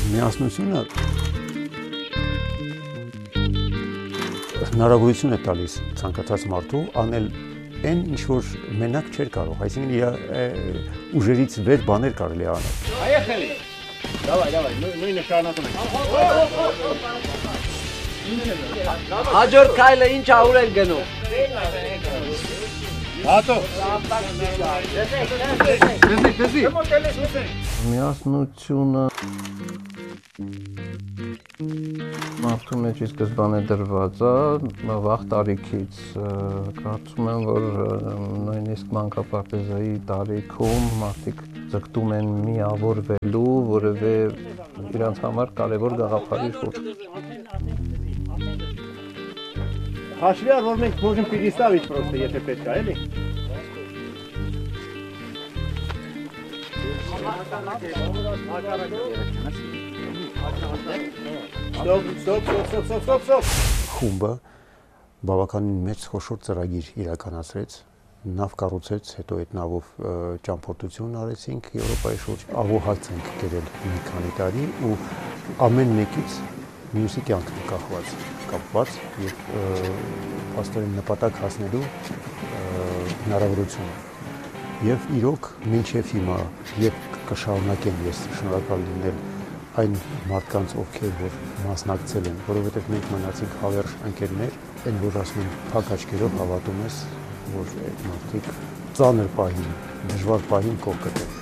Միասնությունը հնարավորություն է տալիս ցանկացած մարդու անել այն ինչ որ մենակ չէր կարող, այսինքն իր ուժերից վեր բաներ կարելի է անել։ Поехали. Давай, նույնը շարունակում ենք։ Հաջորդ քայլը ինչ ա ուր են գնում։ Հատո։ Դեզի։ Միասնությունը մարդու մեջ ի սկզբանե դրված է վաղ տարիքից, կարծում եմ, որ նույնիսկ մանկապարտեզայի տարիքում մարդիկ ձգտում են միավորվելու որևէ իրանց համար կարևոր գաղափարի շուրջ։ Հաշվի առ որ մենք можем переставить просто, եթե պետք է, էլի։ Ստոպ։ Խումբը բավականին մեծ խոշոր ծրագիր իրականացրեց, նավ կառուցեց, հետո այդ նավով ճամփորդություն արեցինք Եվրոպայի շուրջ, աղոհաց ենք կերել մի քանի տարի ու ամեն մեկից մյուսի կյանքն է կապված եւ փաստորեն նպատակ հասնելու հնարավորություն։ Եվ իրոք մինչև հիմա երբ կշարունակեմ ես շնորհակալ լինել այն մարդկանց, ովքեր որ մասնակցել են, որովհետև մենք մնացինք հավերժ ընկերներ, այն որ ասում են փակ աչքերով հավատում ես, որ այդ մարդիկ ծանր պահին, դժվար պահին կողք կտեն։